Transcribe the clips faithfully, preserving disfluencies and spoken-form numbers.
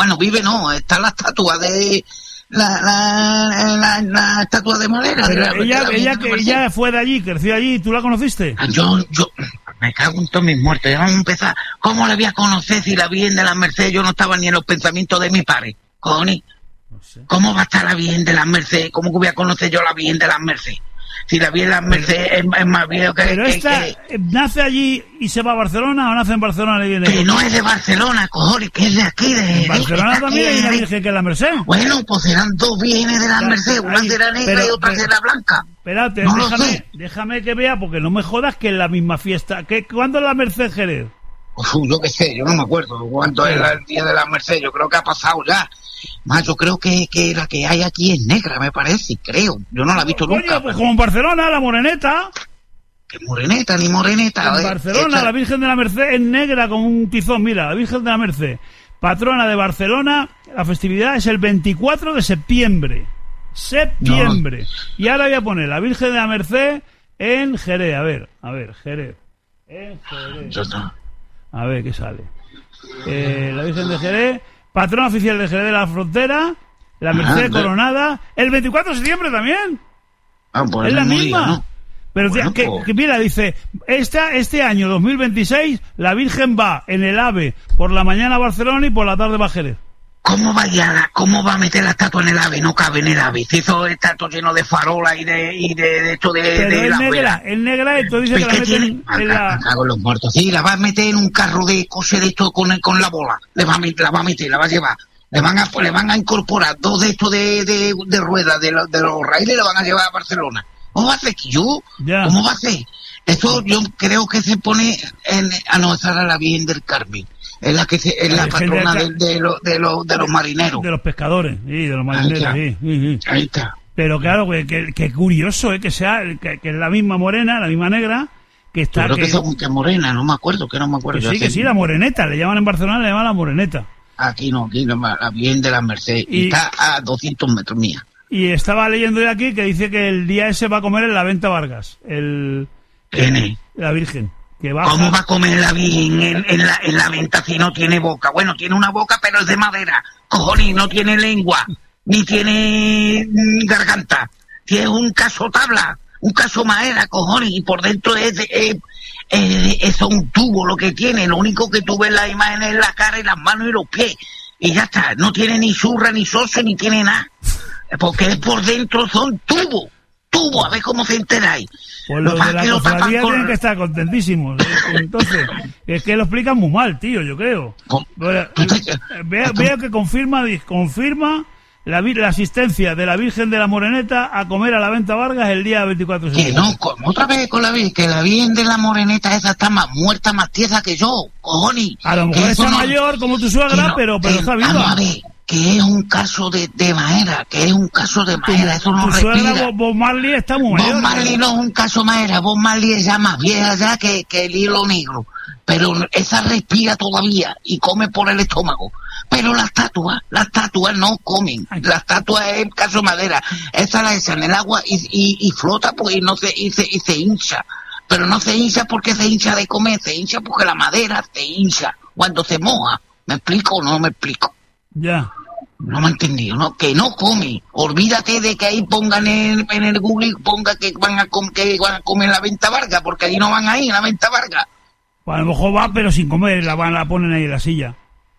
Bueno, vive no, está la estatua de... La, la, la, la estatua de madera. Pero de la, ella, de la ella, que ella fue de allí, creció allí, ¿tú la conociste? Yo, yo, me cago en todos mis muertos. Ya vamos a empezar. ¿Cómo la voy a conocer si la Virgen de las Mercedes yo no estaba ni en los pensamientos de mi padre? Cojones. No sé. ¿Cómo va a estar la Virgen de las Mercedes? ¿Cómo que voy a conocer yo la Virgen de las Mercedes? Si la Virgen de las Mercedes es, es más vieja que... Pero que, esta, que, ¿nace allí y se va a Barcelona o nace en Barcelona y viene? que no es de Barcelona, cojones, que es de aquí, de... En Barcelona de, también hay de, una de, Virgen que es la Merced. Bueno, pues serán dos Vírgenes de las Ya, Mercedes, una ahí, será negra pero- y otra pero- será blanca. Espérate, No lo déjame, sé. déjame que vea, porque no me jodas que es la misma fiesta. ¿Qué, ¿Cuándo es la Merced Jerez? Uf, yo qué sé, yo no me acuerdo cuánto es el día de la Merced, yo creo que ha pasado ya. Más, yo creo que, que la que hay aquí es negra, me parece, creo. Yo no la he visto Coño, nunca. pues pero- como en Barcelona, la moreneta. Que moreneta, ni moreneta. En eh, Barcelona, esta- la Virgen de la Merced es negra con un tizón. Mira, la Virgen de la Merced, patrona de Barcelona, la festividad es el veinticuatro de septiembre. Septiembre. Y ahora voy a poner la Virgen de la Merced en Jerez. A ver, a ver, Jerez. En Jerez. Yo no. A ver qué sale. Eh, la Virgen de Jerez, patrona oficial de Jerez de la Frontera, la Merced Ah, coronada, el veinticuatro de septiembre también. Ah, pues Es la no misma. diga, ¿no? Pero Bueno, que, pues- que mira, dice, esta, este año dos mil veintiséis, la Virgen va en el AVE por la mañana a Barcelona y por la tarde va a Jerez. ¿Cómo va, ya la- ¿Cómo va a meter la estatua en el ave? No cabe en el ave. Si eso está todo lleno de farolas y de, y de, de esto de, Pero de es la negra, vela. es negra, entonces dice Pues, que la ¿qué meten tiene? en Me la... cago en los muertos. Sí, la va a meter en un carro de coche de esto con, con la bola. Le va a meter, la va a meter, la va a llevar. Le van a, le van a incorporar dos de estos de, de, de ruedas de, lo- de los raíles y le van a llevar a Barcelona. ¿Cómo va a ser, yo? Ya. ¿Cómo va a ser? Eso yo creo que se pone en... Ah, no, esa era la Virgen del Carmen. Es la que se, es la La Virgen patrona de, del de, los- de, los, de los marineros. De los pescadores, sí, de los marineros, Ahí sí, sí, sí. Ahí está. Pero claro, que, que, que curioso, ¿eh? Que sea, que, que es la misma morena, la misma negra, que Yo está... creo que, que, es que morena, no me acuerdo, que no me acuerdo. que Yo sí, sé- que sí, la moreneta, le llaman en Barcelona, le llaman la moreneta. Aquí no, aquí no, la Virgen de la Merced. Y, Y- está a doscientos metros mía. Y estaba leyendo yo aquí que dice que el día ese va a comer en la Venta Vargas, el, ¿Quién es? la Virgen. Que va ¿Cómo a... va a comer la Virgen en, en, la, en la venta si no tiene boca? Bueno, tiene una boca, pero es de madera. Cojones, no tiene lengua, ni tiene mm, garganta. Si es un caso tabla, un caso madera, cojones, y por dentro es, de- es, es, es un tubo lo que tiene. Lo único que tú ves en la imagen es la cara y las manos y los pies. Y ya está, no tiene ni zurra, ni socio, ni tiene nada. Porque es por dentro son tubos. Tubos, a ver cómo se enteráis. Pues Lo los que de pasa la es que lo tapan cofradía con- tienen que estar contentísimos. ¿eh? Entonces, es que lo explican muy mal, tío, yo creo. Con- Bueno, tú te- veo, veo que confirma, confirma la, vir- la asistencia de la Virgen de la Moreneta a comer a la Venta Vargas el día veinticuatro de Que septiembre. no, como otra vez con la Virgen, que la Virgen de la Moreneta esa está más muerta, más tiesa que yo, cojones. A lo Que mejor eso está no- mayor como tu que suegra, no, pero, pero que- está Vamos a viva. ver, que es un caso de, de madera, que es un caso de madera, eso no Tu suegra respira. Bob, Bob Marley está muy Bob mayor. Marley no es un caso madera, Bob Marley es ya más vieja ya que, que el hilo negro. Pero esa respira todavía y come por el estómago. Pero las estatuas, las estatuas no comen. La estatua es caso de madera. Esa la echan en el agua y, y, y flota pues, y, no se, y, se, y se hincha. Pero no se hincha porque se hincha de comer, se hincha porque la madera se hincha cuando se moja. ¿Me explico o no me explico? Ya. No me he entendido, ¿no? Que no come. Olvídate de que ahí pongan en, en el Google, ponga que van a, com- que van a comer en la Venta Vargas, porque allí no van a ir en la Venta Vargas. Pues a lo mejor va, pero sin comer, la, van, la ponen ahí en la silla.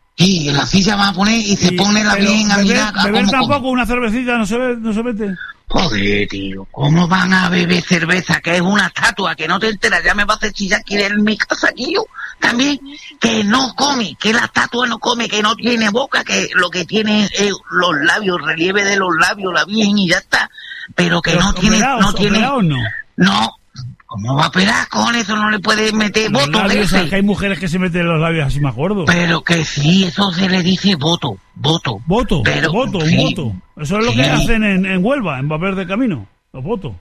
Y en la silla van a poner y se Y- pone la pero bien a beber, mirar a beber cómo tampoco, come. una cervecita no se, ve, no se mete. Joder, tío, ¿cómo van a beber cerveza? Que es una estatua, que no te enteras, ya me va a hacer chillar que en mi casa aquí yo también, que no come, que la estatua no come, que no tiene boca, que lo que tiene es eh, los labios, el relieve de los labios, la virgen y ya está, pero que Pero no tiene, operados, no tiene, operados no. no, ¿cómo va a operar con eso? No le puede meter Los voto de labios, ese. ¿sabes que hay mujeres que se meten los labios así más gordos? Pero que sí, eso se le dice voto, voto. Voto, Pero, voto, sí, un voto. Eso es lo que sí. hacen en, en Huelva, en Papel de Camino. Los votos.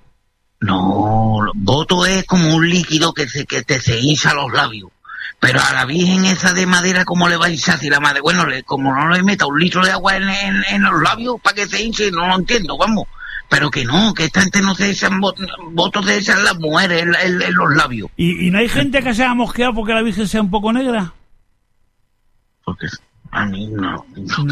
No, voto es como un líquido que se que te se hincha los labios. Pero a la virgen esa de madera, ¿cómo le va a hinchar si la madre? Bueno, le, como no le meta un litro de agua en, en, en los labios para que se hinche, no lo entiendo, vamos. Pero que no, que esta gente no se echan vo- votos, se echan las mujeres en, en- en los labios. ¿Y, ¿Y no hay gente que se haya mosqueado porque la Virgen sea un poco negra? Porque a mí no. no.